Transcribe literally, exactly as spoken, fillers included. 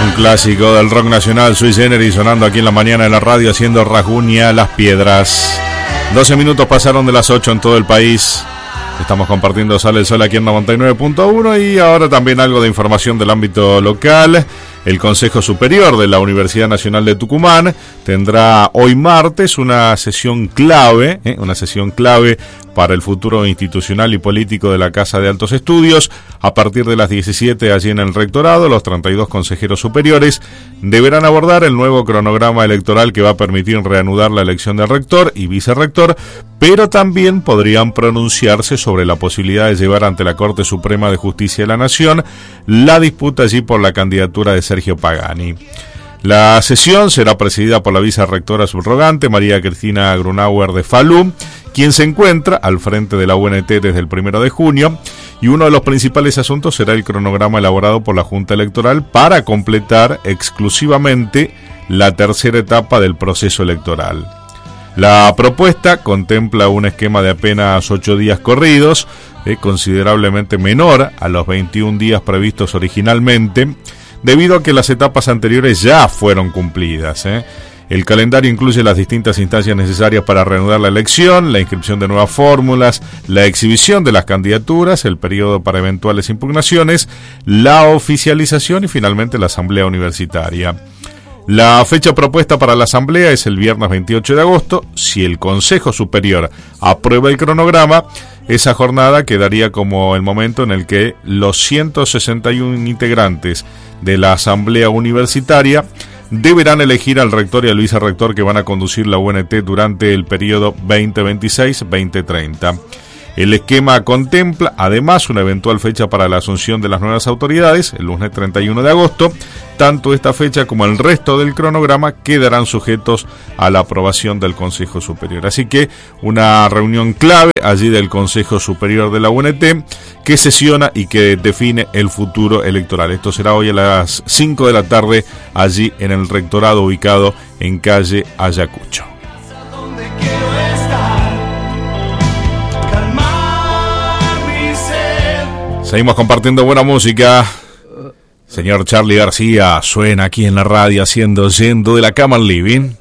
Un clásico del rock nacional, Sui Generis, sonando aquí en la mañana de la radio, haciendo rasguña las piedras. doce minutos pasaron de las ocho en todo el país. Estamos compartiendo Sale el Sol aquí en noventa y nueve punto uno y ahora también algo de información del ámbito local. El Consejo Superior de la Universidad Nacional de Tucumán tendrá hoy martes una sesión clave, ¿eh? una sesión clave para el futuro institucional y político de la Casa de Altos Estudios. A partir de las diecisiete, allí en el rectorado, los treinta y dos consejeros superiores deberán abordar el nuevo cronograma electoral que va a permitir reanudar la elección del rector y vicerrector, pero también podrían pronunciarse sobre la posibilidad de llevar ante la Corte Suprema de Justicia de la Nación la disputa allí por la candidatura de Sergio Pagani. La sesión será presidida por la vicerrectora subrogante María Cristina Grunauer de Falú, quien se encuentra al frente de la U N T desde el primero de junio, y uno de los principales asuntos será el cronograma elaborado por la Junta Electoral para completar exclusivamente la tercera etapa del proceso electoral. La propuesta contempla un esquema de apenas ocho días corridos, eh, considerablemente menor a los veintiún días previstos originalmente, debido a que las etapas anteriores ya fueron cumplidas. ¿eh? El calendario incluye las distintas instancias necesarias para reanudar la elección, la inscripción de nuevas fórmulas, la exhibición de las candidaturas, el periodo para eventuales impugnaciones, la oficialización y finalmente la asamblea universitaria. La fecha propuesta para la asamblea es el viernes veintiocho de agosto. Si el Consejo Superior aprueba el cronograma, esa jornada quedaría como el momento en el que los ciento sesenta y uno integrantes de la asamblea universitaria deberán elegir al rector y al vicerrector que van a conducir la U N T durante el periodo veinte veintiséis veinte treinta. El esquema contempla además una eventual fecha para la asunción de las nuevas autoridades, el lunes treinta y uno de agosto. Tanto esta fecha como el resto del cronograma quedarán sujetos a la aprobación del Consejo Superior. Así que una reunión clave allí del Consejo Superior de la U N T que sesiona y que define el futuro electoral. Esto será hoy a las cinco de la tarde allí en el rectorado ubicado en calle Ayacucho. Seguimos compartiendo buena música. Señor Charly García suena aquí en la radio haciendo Yendo de la Cama al Living.